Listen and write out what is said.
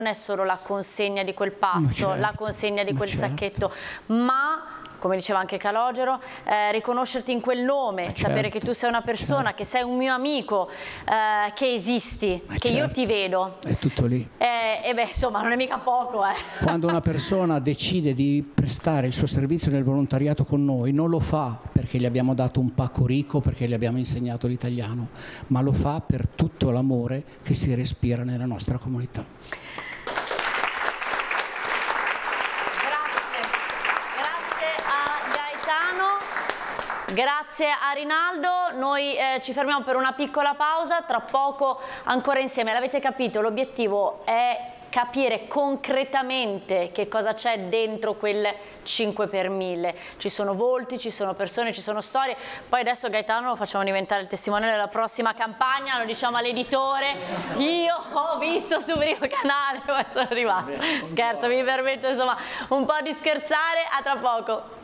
non è solo la consegna di quel pasto, certo, la consegna di quel certo. sacchetto, ma come diceva anche Calogero, riconoscerti in quel nome, sapere certo, che tu sei una persona, certo. che sei un mio amico, che esisti, che io certo. ti vedo. È tutto lì. E beh, insomma, non è mica poco. Quando una persona decide di prestare il suo servizio nel volontariato con noi, non lo fa perché gli abbiamo dato un pacco ricco, perché gli abbiamo insegnato l'italiano, ma lo fa per tutto l'amore che si respira nella nostra comunità. Grazie a Rinaldo, noi ci fermiamo per una piccola pausa, tra poco ancora insieme. L'avete capito, l'obiettivo è capire concretamente che cosa c'è dentro quel 5 per 1000. Ci sono volti, ci sono persone, ci sono storie. Poi adesso Gaetano lo facciamo diventare il testimone della prossima campagna, lo diciamo all'editore. Io ho visto su Primo Canale, poi sono arrivata. Scherzo, mi permetto insomma un po' di scherzare, a tra poco.